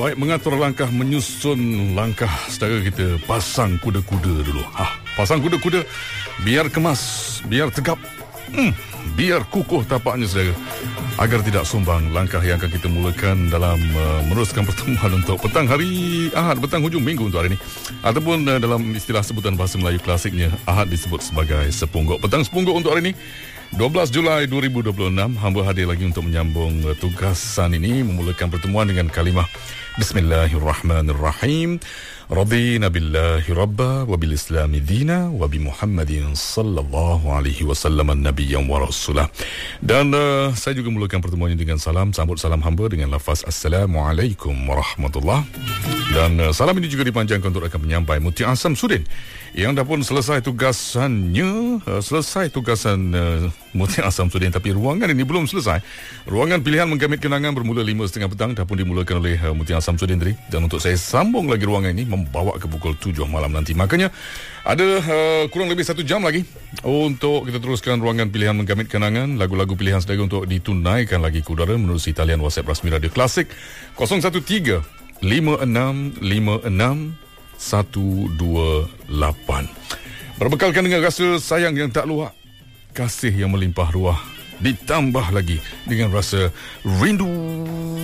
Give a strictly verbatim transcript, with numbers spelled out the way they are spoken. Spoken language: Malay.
Baik, mengatur langkah, menyusun langkah. Saudara, kita pasang kuda-kuda dulu. Ha, pasang kuda-kuda biar kemas, biar tegap, hmm, biar kukuh tapaknya, saudara, agar tidak sumbang. Langkah yang akan kita mulakan dalam uh, meneruskan pertemuan untuk petang hari Ahad, petang hujung minggu untuk hari ini. Ataupun uh, dalam istilah sebutan bahasa Melayu klasiknya, Ahad disebut sebagai sepungguk. Petang sepungguk untuk hari ini, dua belas Julai dua ribu dua puluh enam. Hamba hadir lagi untuk menyambung uh, tugasan ini, memulakan pertemuan dengan kalimah Bismillahirrahmanirrahim. Radina billahi rabba wa bil islami dina wa bi Muhammadin sallallahu alaihi wasallam nabiyyan wa rasulah. Dan uh, saya juga mulakan pertemuan ini dengan salam, sambut salam hamba dengan lafaz Assalamualaikum warahmatullahi. Dan uh, salam ini juga dipanjangkan untuk rakan penyampai Mutia Samsudin yang dah pun selesai tugasannya, uh, selesai tugasan uh, Mutia Samsudin, tapi ruangan ini belum selesai. Ruangan pilihan menggamit kenangan bermula lima tiga puluh petang dah pun dimulakan oleh uh, Mutia Samsudin tadi, dan untuk saya sambung lagi ruangan ini membawa ke pukul tujuh malam nanti. Makanya ada uh, kurang lebih satu jam lagi untuk kita teruskan ruangan pilihan menggamit kenangan, lagu-lagu pilihan saudara untuk ditunaikan lagi ke udara menerusi talian WhatsApp rasmi Radio Klasik kosong satu tiga lima enam lima enam satu dua lapan. Berbekalkan dengan rasa sayang yang tak luak, kasih yang melimpah ruah, ditambah lagi dengan rasa rindu